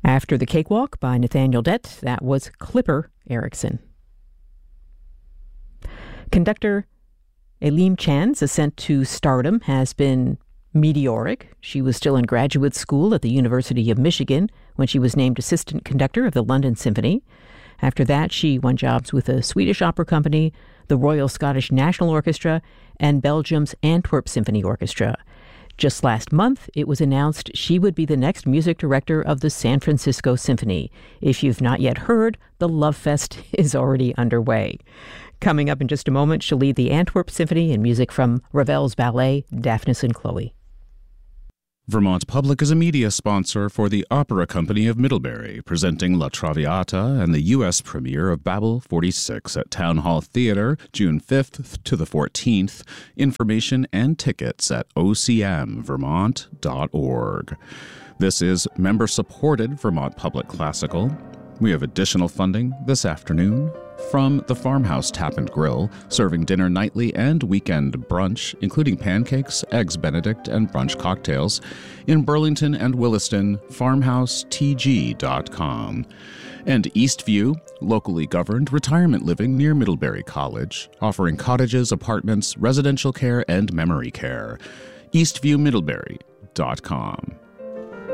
After the Cakewalk by Nathaniel Dett, that was Clipper Erickson. Conductor Elim Chan's ascent to stardom has been meteoric. She was still in graduate school at the University of Michigan when she was named assistant conductor of the London Symphony. After that, she won jobs with the Swedish Opera Company, the Royal Scottish National Orchestra, and Belgium's Antwerp Symphony Orchestra. Just last month, it was announced she would be the next music director of the San Francisco Symphony. If you've not yet heard, the Love Fest is already underway. Coming up in just a moment, she'll lead the Antwerp Symphony and music from Ravel's ballet, Daphnis and Chloe. Vermont Public is a media sponsor for the Opera Company of Middlebury, presenting La Traviata and the U.S. premiere of Babel 46 at Town Hall Theatre, June 5th to the 14th. Information and tickets at ocmvermont.org. This is member-supported Vermont Public Classical. We have additional funding this afternoon from the Farmhouse Tap and Grill, serving dinner nightly and weekend brunch, including pancakes, eggs Benedict, and brunch cocktails. In Burlington and Williston, farmhousetg.com. And Eastview, locally governed retirement living near Middlebury College, offering cottages, apartments, residential care, and memory care. eastviewmiddlebury.com.